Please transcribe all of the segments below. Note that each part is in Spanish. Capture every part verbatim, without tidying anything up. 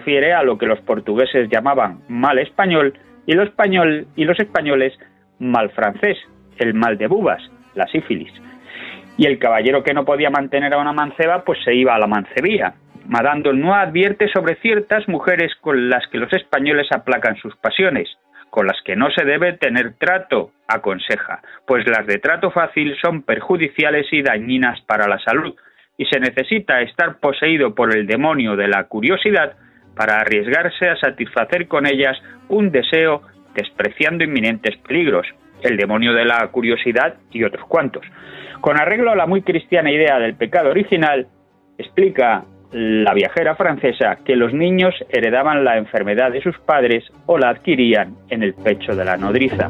refiere a lo que los portugueses llamaban mal español y los, español, y los españoles mal francés, el mal de bubas, la sífilis. Y el caballero que no podía mantener a una manceba, pues se iba a la mancebía. Madame d'Aulnois advierte sobre ciertas mujeres con las que los españoles aplacan sus pasiones, con las que no se debe tener trato, aconseja, pues las de trato fácil son perjudiciales y dañinas para la salud, y se necesita estar poseído por el demonio de la curiosidad para arriesgarse a satisfacer con ellas un deseo despreciando inminentes peligros, el demonio de la curiosidad y otros cuantos. Con arreglo a la muy cristiana idea del pecado original, explica la viajera francesa que los niños heredaban la enfermedad de sus padres o la adquirían en el pecho de la nodriza.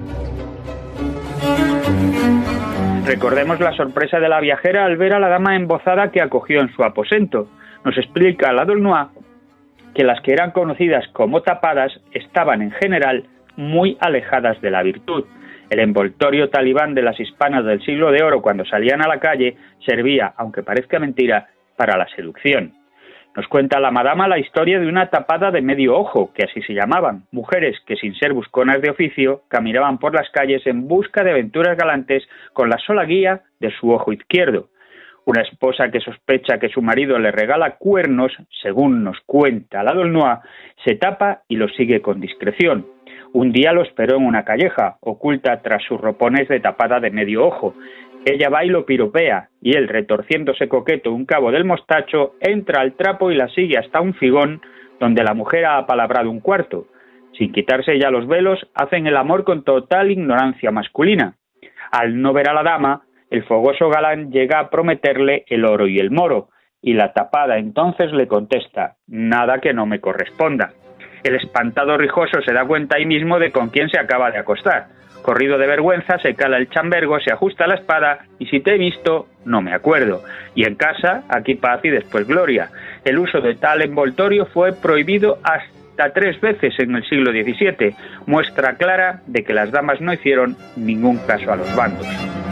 Recordemos la sorpresa de la viajera al ver a la dama embozada que acogió en su aposento. Nos explica la d'Aulnois que las que eran conocidas como tapadas estaban en general muy alejadas de la virtud. El envoltorio talibán de las hispanas del siglo de oro cuando salían a la calle servía, aunque parezca mentira, para la seducción. Nos cuenta la madama la historia de una tapada de medio ojo, que así se llamaban, mujeres que sin ser busconas de oficio caminaban por las calles en busca de aventuras galantes con la sola guía de su ojo izquierdo. Una esposa que sospecha que su marido le regala cuernos, según nos cuenta la d'Aulnois, se tapa y lo sigue con discreción. Un día lo esperó en una calleja, oculta tras sus ropones de tapada de medio ojo. Ella va y lo piropea, y él, retorciéndose coqueto un cabo del mostacho, entra al trapo y la sigue hasta un figón donde la mujer ha apalabrado un cuarto. Sin quitarse ya los velos, hacen el amor con total ignorancia masculina. Al no ver a la dama, el fogoso galán llega a prometerle el oro y el moro, y la tapada entonces le contesta: nada que no me corresponda. El espantado rijoso se da cuenta ahí mismo de con quién se acaba de acostar. Corrido de vergüenza, se cala el chambergo, se ajusta la espada y si te he visto, no me acuerdo. Y en casa, aquí paz y después gloria. El uso de tal envoltorio fue prohibido hasta tres veces en el siglo diecisiete, muestra clara de que las damas no hicieron ningún caso a los bandos.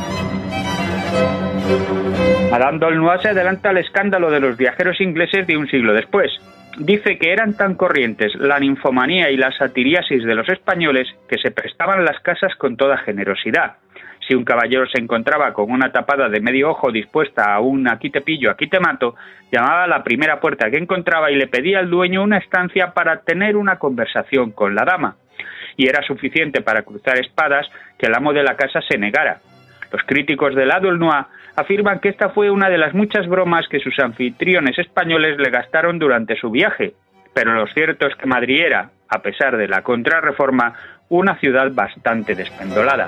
Madame d'Aulnois se adelanta al escándalo de los viajeros ingleses de un siglo después. Dice que eran tan corrientes la ninfomanía y la satiriasis de los españoles que se prestaban las casas con toda generosidad. Si un caballero se encontraba con una tapada de medio ojo dispuesta a un aquí te pillo, aquí te mato, llamaba a la primera puerta que encontraba y le pedía al dueño una estancia para tener una conversación con la dama. Y era suficiente para cruzar espadas que el amo de la casa se negara. Los críticos de la d'Aulnois afirman que esta fue una de las muchas bromas que sus anfitriones españoles le gastaron durante su viaje, pero lo cierto es que Madrid era, a pesar de la contrarreforma, una ciudad bastante despendolada.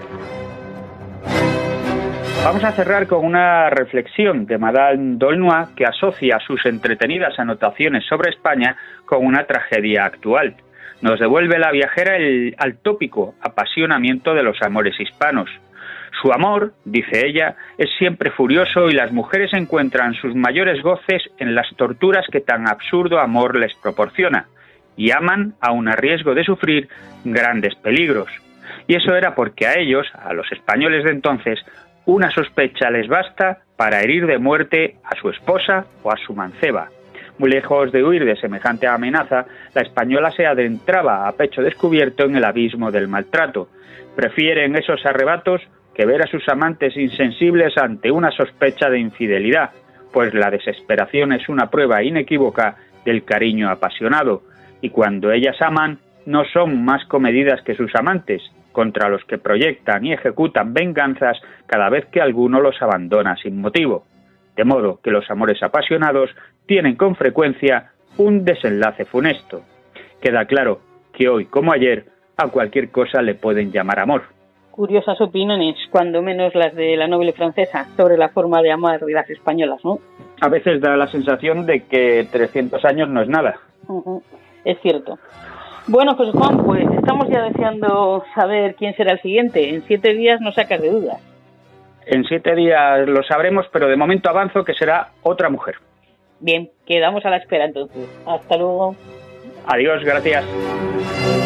Vamos a cerrar con una reflexión de Madame d'Aulnois que asocia sus entretenidas anotaciones sobre España con una tragedia actual. Nos devuelve la viajera el, al tópico apasionamiento de los amores hispanos. Su amor, dice ella, es siempre furioso y las mujeres encuentran sus mayores goces en las torturas que tan absurdo amor les proporciona, y aman aun a riesgo de sufrir grandes peligros. Y eso era porque a ellos, a los españoles de entonces, una sospecha les basta para herir de muerte a su esposa o a su manceba. Muy lejos de huir de semejante amenaza, la española se adentraba a pecho descubierto en el abismo del maltrato. Prefieren esos arrebatos que ver a sus amantes insensibles ante una sospecha de infidelidad, pues la desesperación es una prueba inequívoca del cariño apasionado, y cuando ellas aman, no son más comedidas que sus amantes, contra los que proyectan y ejecutan venganzas cada vez que alguno los abandona sin motivo. De modo que los amores apasionados tienen con frecuencia un desenlace funesto. Queda claro que hoy, como ayer, a cualquier cosa le pueden llamar amor. Curiosas opiniones, cuando menos las de la noble francesa, sobre la forma de amar de las españolas, ¿no? A veces da la sensación de que trescientos años no es nada. Uh-huh. Es cierto. Bueno, José Juan, pues estamos ya deseando saber quién será el siguiente. En siete días no sacas de dudas. En siete días lo sabremos, pero de momento avanzo que será otra mujer. Bien, quedamos a la espera entonces. Hasta luego. Adiós, gracias.